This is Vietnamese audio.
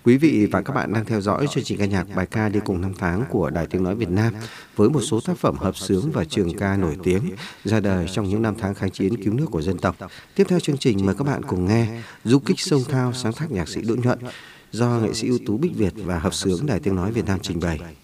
Quý vị và các bạn đang theo dõi chương trình ca nhạc bài ca đi cùng năm tháng của Đài Tiếng Nói Việt Nam với một số tác phẩm hợp xướng và trường ca nổi tiếng ra đời trong những năm tháng kháng chiến cứu nước của dân tộc. Tiếp theo chương trình mời các bạn cùng nghe Du kích sông Thao sáng tác nhạc sĩ Đỗ Nhuận do nghệ sĩ ưu tú Bích Việt và hợp xướng Đài Tiếng Nói Việt Nam trình bày.